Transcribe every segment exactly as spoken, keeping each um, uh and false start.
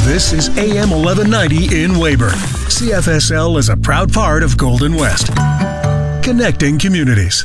This is A M eleven ninety in Weyburn. C F S L is a proud part of Golden West. Connecting communities.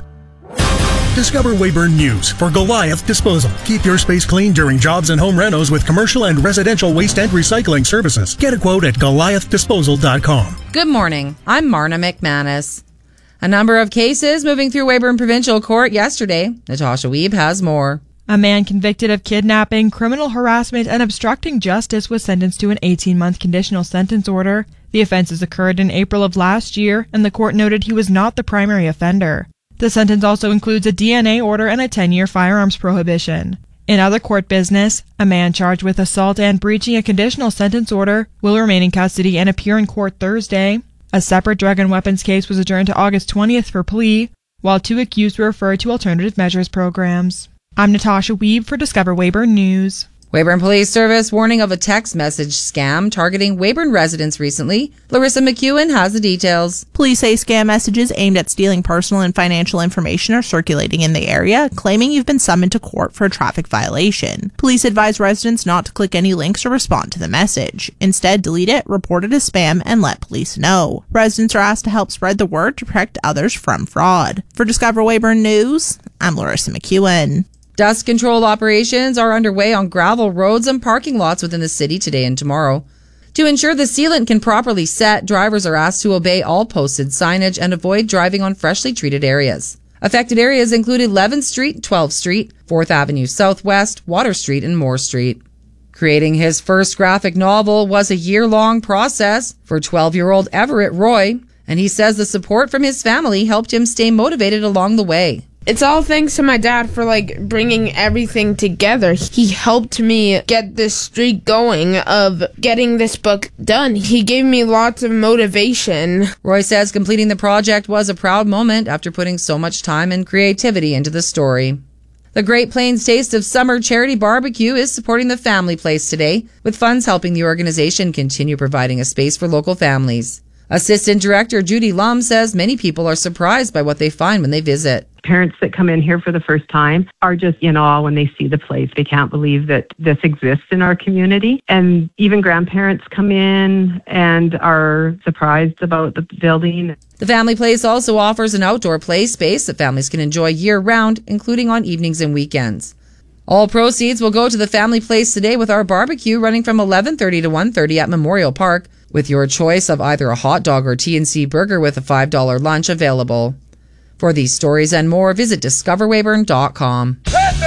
Discover Weyburn News for Goliath Disposal. Keep your space clean during jobs and home renos with commercial and residential waste and recycling services. Get a quote at goliath disposal dot com. Good morning. I'm Marna McManus. A number of cases moving through Weyburn Provincial Court yesterday. Natasha Wiebe has more. A man convicted of kidnapping, criminal harassment, and obstructing justice was sentenced to an eighteen-month conditional sentence order. The offenses occurred in April of last year, and the court noted he was not the primary offender. The sentence also includes a D N A order and a ten-year firearms prohibition. In other court business, a man charged with assault and breaching a conditional sentence order will remain in custody and appear in court Thursday. A separate drug and weapons case was adjourned to August twentieth for plea, while two accused were referred to alternative measures programs. I'm Natasha Wiebe for Discover Weyburn News. Weyburn Police Service warning of a text message scam targeting Weyburn residents recently. Larissa McEwen has the details. Police say scam messages aimed at stealing personal and financial information are circulating in the area, claiming you've been summoned to court for a traffic violation. Police advise residents not to click any links or respond to the message. Instead, delete it, report it as spam, and let police know. Residents are asked to help spread the word to protect others from fraud. For Discover Weyburn News, I'm Larissa McEwen. Dust control operations are underway on gravel roads and parking lots within the city today and tomorrow. To ensure the sealant can properly set, drivers are asked to obey all posted signage and avoid driving on freshly treated areas. Affected areas include eleventh Street, twelfth Street, fourth Avenue Southwest, Water Street, and Moore Street. Creating his first graphic novel was a year-long process for twelve-year-old Everett Roy, and he says the support from his family helped him stay motivated along the way. It's all thanks to my dad for, like, bringing everything together. He helped me get this streak going of getting this book done. He gave me lots of motivation. Roy says completing the project was a proud moment after putting so much time and creativity into the story. The Great Plains Taste of Summer Charity Barbecue is supporting the Family Place today, with funds helping the organization continue providing a space for local families. Assistant Director Judy Lum says many people are surprised by what they find when they visit. Parents that come in here for the first time are just in awe when they see the place. They can't believe that this exists in our community. And even grandparents come in and are surprised about the building. The Family Place also offers an outdoor play space that families can enjoy year-round, including on evenings and weekends. All proceeds will go to the Family Place today with our barbecue running from eleven thirty to one thirty at Memorial Park, with your choice of either a hot dog or T and C burger with a five dollars lunch available. For these stories and more, visit discover weyburn dot com.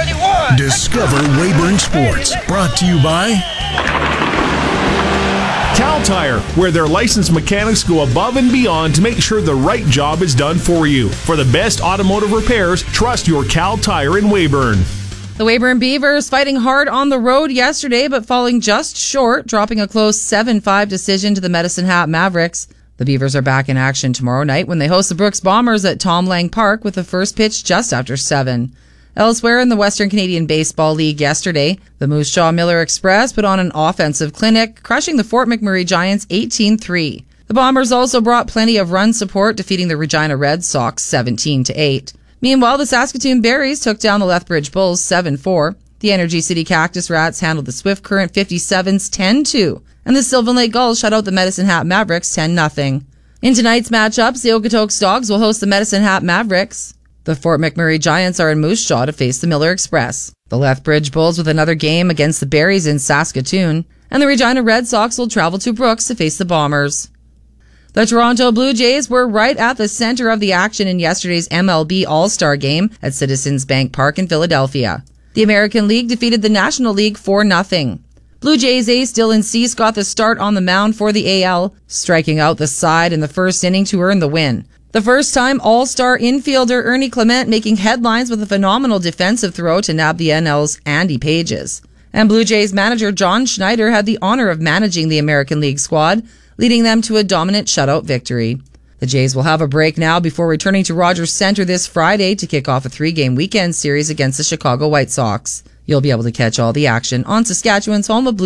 Discover Weyburn Sports, brought to you by Cal Tire, where their licensed mechanics go above and beyond to make sure the right job is done for you. For the best automotive repairs, trust your Cal Tire in Weyburn. The Weyburn Beavers fighting hard on the road yesterday, but falling just short, dropping a close seven five decision to the Medicine Hat Mavericks. The Beavers are back in action tomorrow night when they host the Brooks Bombers at Tom Lang Park with the first pitch just after seven. Elsewhere in the Western Canadian Baseball League yesterday, the Moose Jaw Miller Express put on an offensive clinic, crushing the Fort McMurray Giants eighteen three. The Bombers also brought plenty of run support, defeating the Regina Red Sox seventeen to eight. Meanwhile, the Saskatoon Berries took down the Lethbridge Bulls seven four. The Energy City Cactus Rats handled the Swift Current fifty-sevens ten two. And the Sylvan Lake Gulls shut out the Medicine Hat Mavericks ten nothing. In tonight's matchups, the Okotoks Dogs will host the Medicine Hat Mavericks. The Fort McMurray Giants are in Moose Jaw to face the Miller Express. The Lethbridge Bulls with another game against the Berries in Saskatoon. And the Regina Red Sox will travel to Brooks to face the Bombers. The Toronto Blue Jays were right at the center of the action in yesterday's M L B All-Star Game at Citizens Bank Park in Philadelphia. The American League defeated the National League four nothing. Blue Jays ace Dylan Cease got the start on the mound for the A L, striking out the side in the first inning to earn the win. The first-time All-Star infielder Ernie Clement making headlines with a phenomenal defensive throw to nab the N L's Andy Pages. And Blue Jays manager John Schneider had the honor of managing the American League squad, leading them to a dominant shutout victory. The Jays will have a break now before returning to Rogers Centre this Friday to kick off a three-game weekend series against the Chicago White Sox. You'll be able to catch all the action on Saskatchewan's home of Blue